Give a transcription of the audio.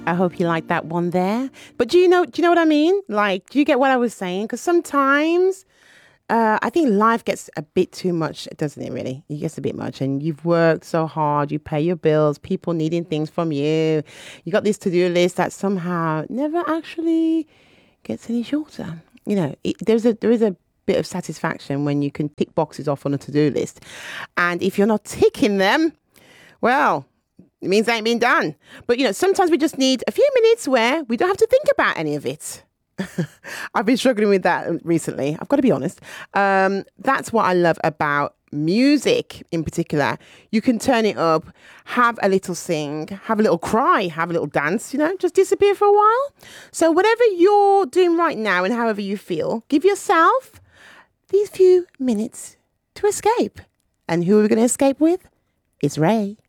I hope you like that one there. But do you know what I mean? Like, do you get what I was saying? Because sometimes I think life gets a bit too much, doesn't it, really? It gets a bit much. And you've worked so hard, you pay your bills, people needing things from you. You got this to-do list that somehow never actually gets any shorter. There is a bit of satisfaction when you can tick boxes off on a to-do list. And if you're not ticking them, well, it means they ain't been done. But, sometimes we just need a few minutes where we don't have to think about any of it. I've been struggling with that recently. I've got to be honest. That's what I love about music in particular. You can turn it up, have a little sing, have a little cry, have a little dance, just disappear for a while. So whatever you're doing right now and however you feel, give yourself these few minutes to escape. And who are we going to escape with? It's Ray.